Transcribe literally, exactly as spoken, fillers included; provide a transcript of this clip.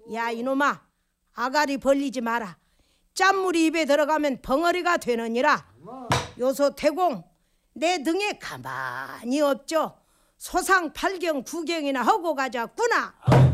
야 이놈아, 아가리 벌리지 마라. 짠물이 입에 들어가면 벙어리가 되느니라. 요소 태공 내 등에 가만히 없죠. 소상 팔경 구경이나 하고 가자꾸나.